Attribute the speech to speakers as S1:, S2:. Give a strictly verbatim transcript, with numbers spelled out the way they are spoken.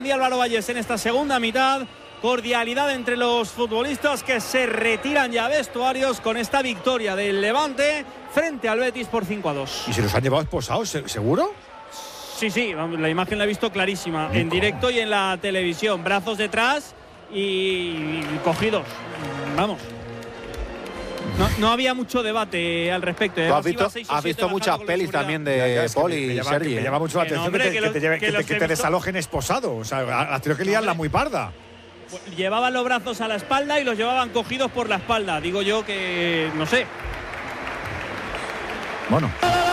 S1: Y Álvaro Valles en esta segunda mitad, cordialidad entre los futbolistas que se retiran ya a vestuarios con esta victoria del Levante frente al Betis por cinco a dos.
S2: ¿Y se los han llevado esposados, seguro?
S1: Sí, sí, la imagen la he visto clarísima, en directo y en la televisión, brazos detrás y cogidos, vamos. No, no había mucho debate al respecto.
S3: Tú has visto, has visto muchas pelis también de Poli y Sergi.
S2: Me llama mucho la atención que, no, hombre, que, te, que, te, lleve, que, que, te, que te desalojen esposado. O sea, has tenido que liarla muy parda.
S1: Llevaban los brazos a la espalda y los llevaban cogidos por la espalda. Digo yo que, no sé.
S2: Bueno.